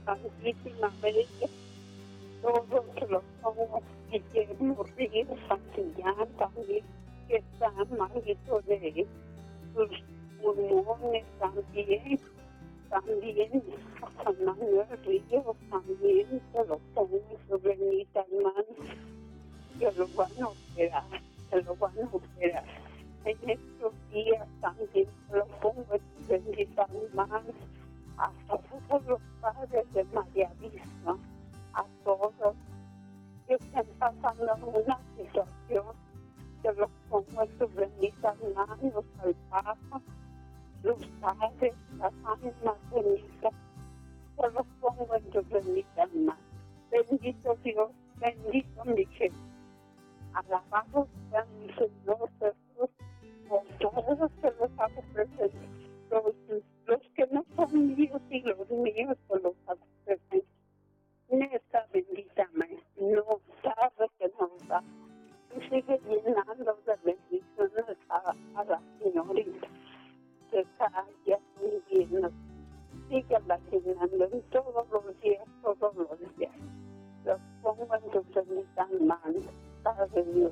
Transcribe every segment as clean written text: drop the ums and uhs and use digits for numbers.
Santísima María, todos los pongo y Guillermo Ríos Santillán también, que está malito de sus pulmones también a San Manuel Ríos también, se lo pongo en su bendita mano, que lo van a operar, En estos días también se lo pongo en su bendita mano, a todos los padres de María Misma, a todos que están pasando una situación, que los pongo en sus benditas manos, al Papa, los padres, las ánimas benditas, que los pongo en sus benditas manos. Bendito Dios, bendito mi Jesús, alabado sea mi Señor Jesús, por todos los que los hago presentes, los que no son míos y los míos que los hago presentes. En esta bendita mano, no sabe que nos da. Y sigue llenando de bendiciones a la señorita, que cada día muy bien. Sigue la llenando en todos los días. Los pongo en tus benditas manos. Padre Dios,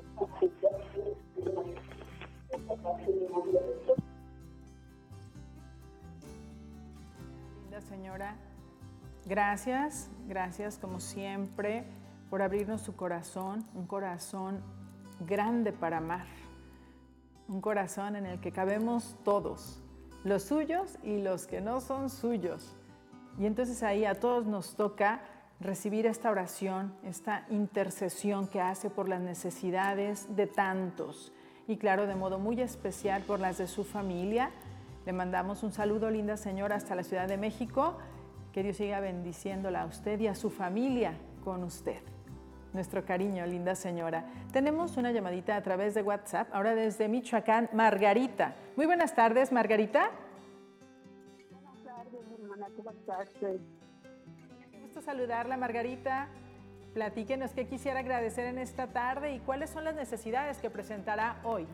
linda señora, gracias como siempre por abrirnos su corazón, un corazón grande para amar, un corazón en el que cabemos todos, los suyos y los que no son suyos. Y entonces ahí a todos nos toca recibir esta oración, esta intercesión que hace por las necesidades de tantos y claro, de modo muy especial por las de su familia. Le mandamos un saludo, linda señora, hasta la Ciudad de México. Que Dios siga bendiciéndola a usted y a su familia con usted. Nuestro cariño, linda señora. Tenemos una llamadita a través de WhatsApp, ahora desde Michoacán, Margarita. Muy buenas tardes, Margarita. Buenas tardes, hermana, ¿cómo estás? Qué gusto saludarla, Margarita. Platíquenos qué quisiera agradecer en esta tarde y cuáles son las necesidades que presentará hoy.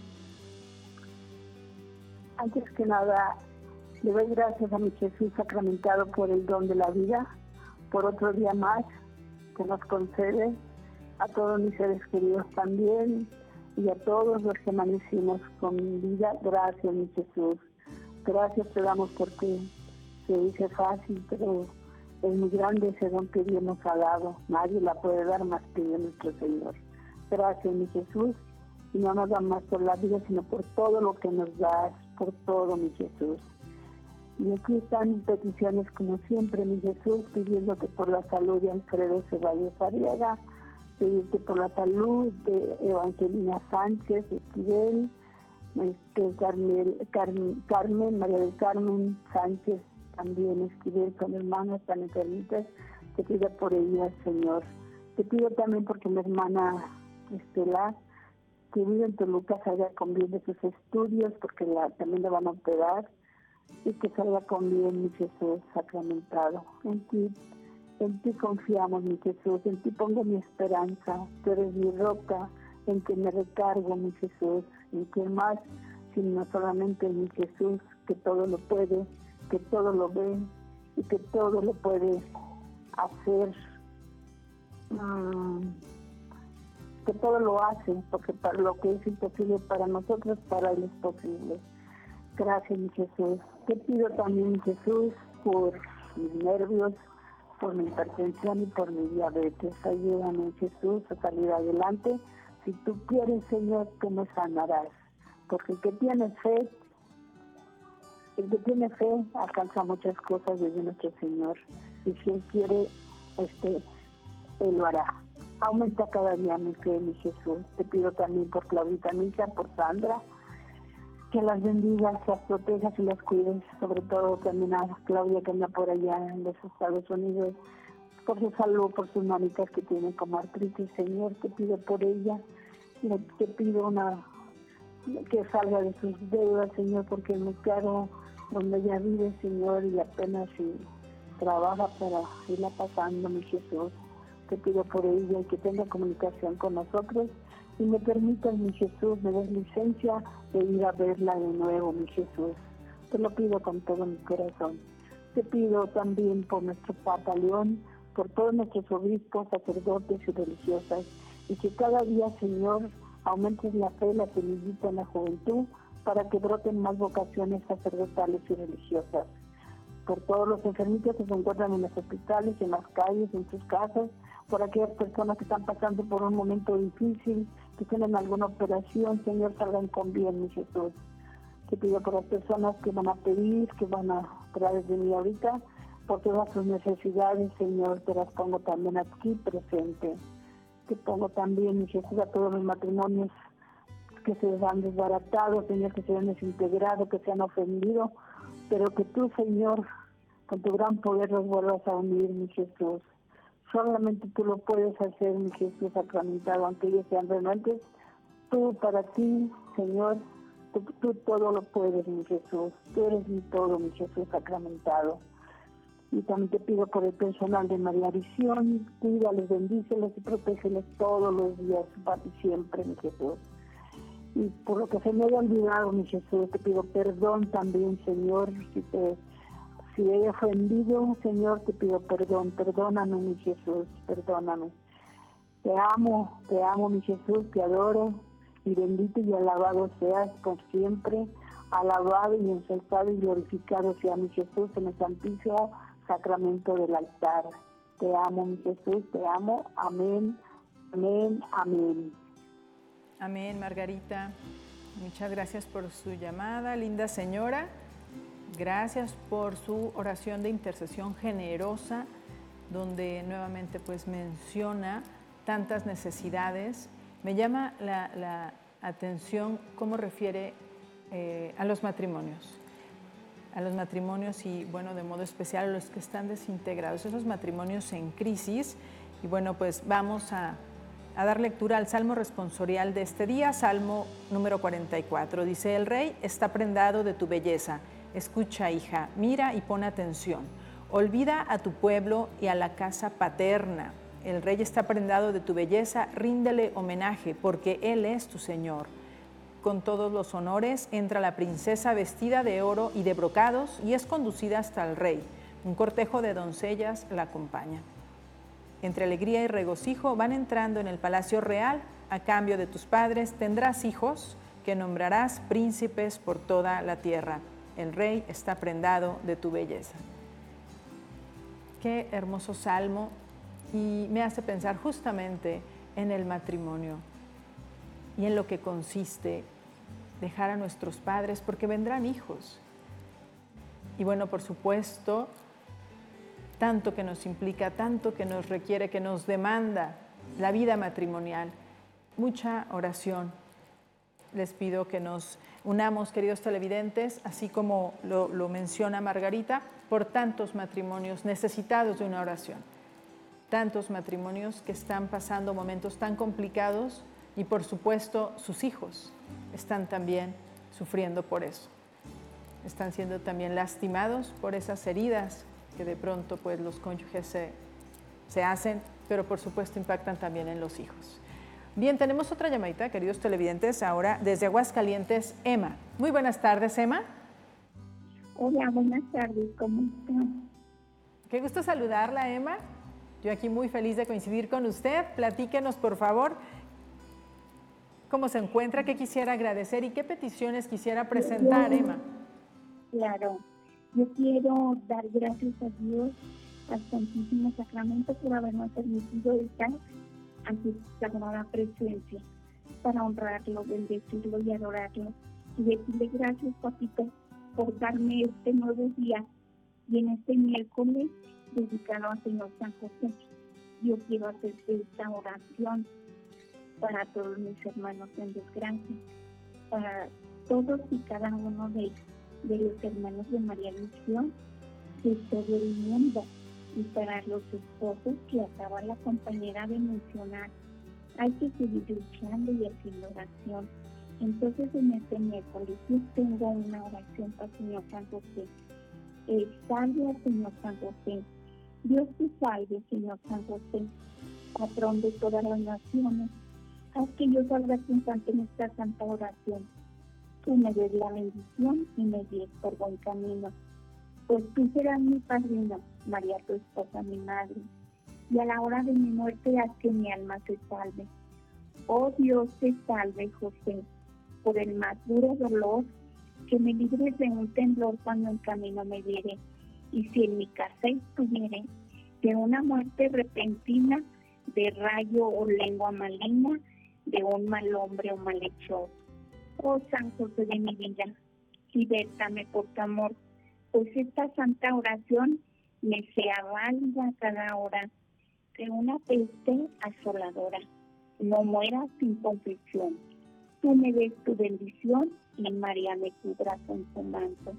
Antes que nada, le doy gracias a mi Jesús sacramentado por el don de la vida, por otro día más que nos concede, a todos mis seres queridos también y a todos los que amanecimos con vida. Gracias, mi Jesús. Gracias te damos porque se dice fácil, pero es muy grande ese don que Dios nos ha dado. Nadie la puede dar más que Dios nuestro Señor. Gracias, mi Jesús. Y no nos da más por la vida, sino por todo lo que nos das, por todo, mi Jesús. Y aquí están mis peticiones, como siempre, mi Jesús, pidiéndote por la salud de Alfredo Ceballos Arriaga, pedirte por la salud de Evangelina Sánchez Esquivel, Carmen, María del Carmen Sánchez también Esquivel, son hermanas tan enfermitas, te pido por ellas, Señor. Te pido también porque mi hermana Estela, que vive en Toluca, salga con bien de sus estudios, porque también la van a operar, y que salga con bien, mi Jesús sacramentado. En ti confiamos, mi Jesús, en ti pongo mi esperanza, tú eres mi roca, en que me recargo, mi Jesús, en que más, sino solamente en mi Jesús, que todo lo puede, que todo lo ve y que todo lo puede hacer, que todo lo hace, porque para lo que es imposible para nosotros, para Él es posible. Gracias, mi Jesús. Te pido también, mi Jesús, por mis nervios, por mi hipertensión y por mi diabetes. Ayúdame, Jesús, a salir adelante. Si tú quieres, Señor, tú me sanarás. Porque el que tiene fe alcanza muchas cosas desde nuestro Señor. Y si Él quiere, Él lo hará. Aumenta cada día mi fe, mi Jesús. Te pido también por Claudita Misa, por Sandra, que las bendigas, las protejas y las cuides, sobre todo también a Claudia que anda por allá en los Estados Unidos, por su salud, por sus manitas que tienen como artritis. Señor, te pido por ella, te pido que salga de sus deudas, Señor, porque es muy caro donde ella vive, Señor, y apenas si trabaja para irla pasando, mi Jesús. Te pido por ella y que tenga comunicación con nosotros y me permitas, mi Jesús, me des licencia de ir a verla de nuevo, mi Jesús. Te lo pido con todo mi corazón. te pido también por nuestro Papa León, por todos nuestros obispos, sacerdotes y religiosas, y que cada día, Señor, aumentes la fe, la semillita en la juventud, para que broten más vocaciones sacerdotales y religiosas. Por todos los enfermitos que se encuentran en los hospitales, en las calles, en sus casas, por aquellas personas que están pasando por un momento difícil, que tienen alguna operación, Señor, salgan con bien, mi Jesús. Te pido por las personas que van a pedir, que van a traer de mí ahorita, por todas sus necesidades, Señor, te las pongo también aquí presente. Te pongo también, mi Jesús, a todos los matrimonios que se han desbaratado, Señor, que se han desintegrado, que se han ofendido, pero que tú, Señor, con tu gran poder los vuelvas a unir, mi Jesús. Solamente tú lo puedes hacer, mi Jesús sacramentado, aunque ellos sean renuentes. Tú, para ti, Señor, tú todo lo puedes, mi Jesús. Tú eres mi todo, mi Jesús sacramentado. Y también te pido por el personal de María Visión, cuídales, bendíceles y protégeles todos los días, para ti siempre, mi Jesús. Y por lo que se me haya olvidado, mi Jesús, te pido perdón también, Señor, si he ofendido, Señor, te pido perdón, perdóname, mi Jesús, perdóname. Te amo, mi Jesús, te adoro, y bendito y alabado seas por siempre, alabado y ensalzado y glorificado sea mi Jesús en el santísimo sacramento del altar. Te amo, mi Jesús, te amo, amén, amén, amén. Amén, Margarita. Muchas gracias por su llamada, linda señora. Gracias por su oración de intercesión generosa, donde nuevamente pues menciona tantas necesidades. Me llama la atención cómo refiere a los matrimonios y bueno, de modo especial a los que están desintegrados, esos matrimonios en crisis. Y bueno, pues vamos a dar lectura al Salmo responsorial de este día, Salmo número 44. Dice: el rey está prendado de tu belleza. Escucha, hija, mira y pon atención. Olvida a tu pueblo y a la casa paterna. El rey está prendado de tu belleza, ríndele homenaje, porque él es tu Señor. Con todos los honores entra la princesa vestida de oro y de brocados y es conducida hasta el rey. Un cortejo de doncellas la acompaña. Entre alegría y regocijo van entrando en el palacio real. A cambio de tus padres tendrás hijos que nombrarás príncipes por toda la tierra. El rey está prendado de tu belleza. Qué hermoso salmo, y me hace pensar justamente en el matrimonio y en lo que consiste dejar a nuestros padres, porque vendrán hijos. Y bueno, por supuesto, tanto que nos implica, tanto que nos requiere, que nos demanda la vida matrimonial. Mucha oración. Les pido que nos unamos, queridos televidentes, así como lo menciona Margarita, por tantos matrimonios necesitados de una oración. Tantos matrimonios que están pasando momentos tan complicados y por supuesto sus hijos están también sufriendo por eso. Están siendo también lastimados por esas heridas que de pronto pues los cónyuges se hacen, pero por supuesto impactan también en los hijos. Bien, tenemos otra llamadita, queridos televidentes, ahora desde Aguascalientes, Emma. Muy buenas tardes, Emma. Hola, buenas tardes, ¿cómo están? Qué gusto saludarla, Emma. Yo aquí muy feliz de coincidir con usted. Platíquenos, por favor, cómo se encuentra, qué quisiera agradecer y qué peticiones quisiera presentar, Emma. Claro, yo quiero dar gracias a Dios, al Santísimo Sacramento, por habernos permitido estar ante su sagrada presencia, para honrarlo, bendecirlo y adorarlo, y decirle gracias, papito, por darme este nuevo día, y en este miércoles dedicado al Señor San José. Yo quiero hacerte esta oración para todos mis hermanos en desgracia, para todos y cada uno de los hermanos de María Visión de todo el mundo, y para los esposos que acaba la compañera de mencionar. Hay que seguir luchando y haciendo oración. Entonces, en este miércoles yo tengo una oración para el Señor San José. Salve al Señor San José. Dios te salve, Señor San José, patrón de todas las naciones. Haz que yo salga triunfante en esta santa oración. Tú me des la bendición y me guíes por buen camino. Pues tú serás mi padrino, María tu esposa, mi madre, y a la hora de mi muerte haz que mi alma se salve. Oh Dios, te salve, José, por el más duro dolor, que me libres de un temblor cuando en camino me viere, y si en mi casa estuviere, de una muerte repentina, de rayo o lengua maligna, de un mal hombre o malhechor. Oh San José de mi vida, libértame por tu amor, pues esta santa oración me sea válida cada hora, de una peste asoladora. No muera sin confesión. Tú me des tu bendición y María me cubra con su manto.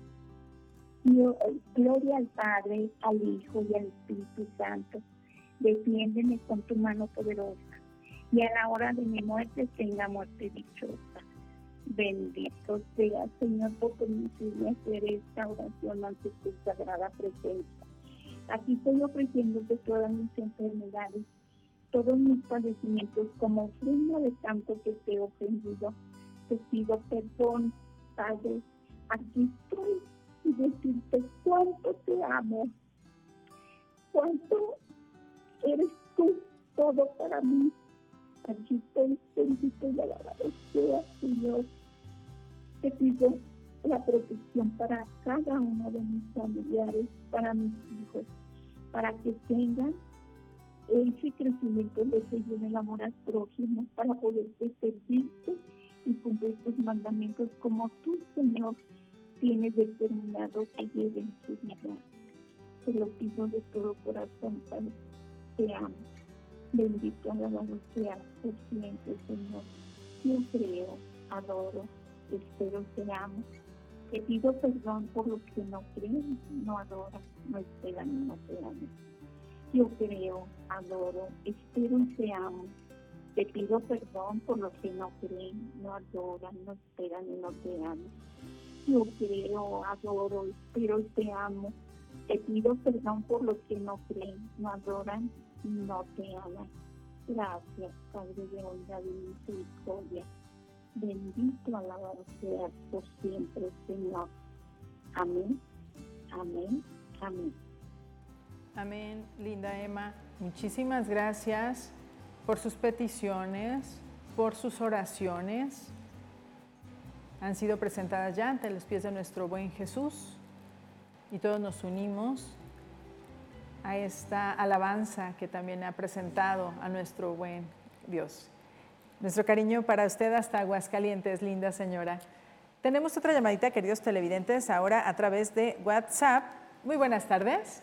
Gloria al Padre, al Hijo y al Espíritu Santo. Defiéndeme con tu mano poderosa y a la hora de mi muerte tenga muerte dichosa. Bendito sea, Señor, por permitirme hacer esta oración ante tu sagrada presencia. Aquí estoy ofreciéndote todas mis enfermedades, todos mis padecimientos como ofrenda de tanto que te he ofendido. Te pido perdón, Padre. Aquí estoy y decirte cuánto te amo, cuánto eres tú todo para mí. Aquí estoy, bendito y alabado sea, Señor. Te pido la protección para cada uno de mis familiares, para mis hijos, para que tengan ese crecimiento de fe y en el amor al prójimo, para poderte servirte y cumplir tus mandamientos como tú, Señor, tienes determinado que lleven su vida. Te lo pido de todo corazón, Padre. Te amo. Bendito, alabado sea por siempre, Señor. Yo creo, adoro, espero, te amo. Te pido perdón por los que no creen, no adoran, no esperan y no te aman. Yo creo, adoro, espero y te amo. Te pido perdón por los que no creen, no adoran, no esperan y no te aman. Yo creo, adoro, espero y te amo. Te pido perdón por los que no creen, no adoran y no te aman. Gracias, Padre de bondad y misericordia. Bendito, alabado seas por siempre, Señor. Amén, amén, amén. Amén, linda Emma. Muchísimas gracias por sus peticiones, por sus oraciones. Han sido presentadas ya ante los pies de nuestro buen Jesús y todos nos unimos a esta alabanza que también ha presentado a nuestro buen Dios. Nuestro cariño para usted hasta Aguascalientes, linda señora. Tenemos otra llamadita, queridos televidentes, ahora a través de WhatsApp. Muy buenas tardes.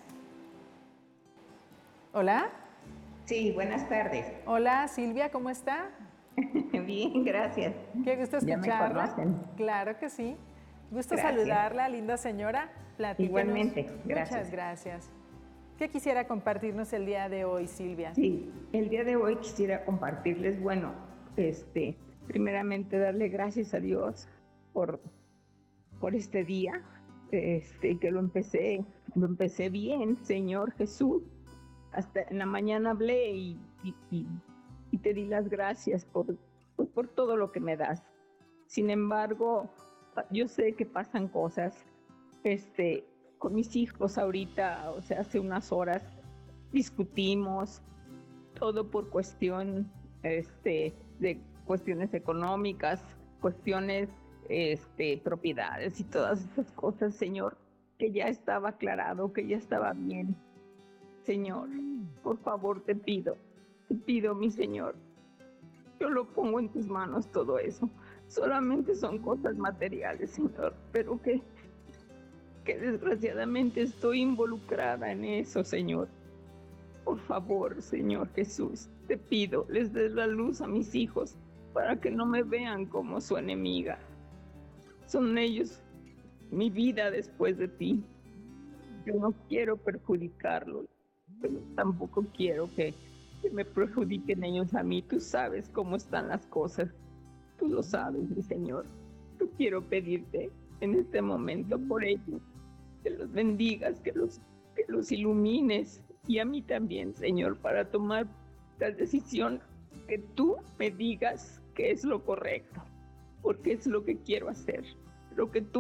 Hola. Sí, buenas tardes. Hola, Silvia, ¿cómo está? Bien, gracias. Qué gusto escucharla. Ya me conocen. Claro que sí. Gusto Gracias. saludarla, linda señora. Platíquenos. Igualmente, gracias. Muchas gracias. ¿Qué quisiera compartirnos el día de hoy, Silvia? Sí, el día de hoy quisiera compartirles, primeramente darle gracias a Dios por este día, que lo empecé bien, Señor Jesús. Hasta en la mañana hablé y te di las gracias por todo lo que me das. Sin embargo, yo sé que pasan cosas, con mis hijos ahorita, o sea, hace unas horas discutimos, todo por cuestión, de cuestiones económicas, cuestiones, propiedades y todas esas cosas, Señor, que ya estaba aclarado, que ya estaba bien. Señor, por favor te pido, mi Señor, yo lo pongo en tus manos todo eso. Solamente son cosas materiales, Señor, pero que desgraciadamente estoy involucrada en eso, Señor. Por favor, Señor Jesús, te pido, les des la luz a mis hijos para que no me vean como su enemiga. Son ellos mi vida después de ti. Yo no quiero perjudicarlos, pero tampoco quiero que me perjudiquen ellos a mí. Tú sabes cómo están las cosas. Tú lo sabes, mi Señor. Yo quiero pedirte en este momento por ellos, que los bendigas, que los ilumines, y a mí también, Señor, para tomar la decisión que tú me digas que es lo correcto, porque es lo que quiero hacer, lo que tú